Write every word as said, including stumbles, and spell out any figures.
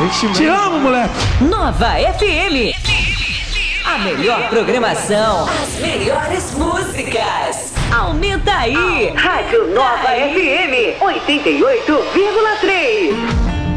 Te amo, moleque. Nova F M. A melhor programação. As melhores músicas. Aumenta aí. Rádio Nova F M oitenta e oito vírgula três.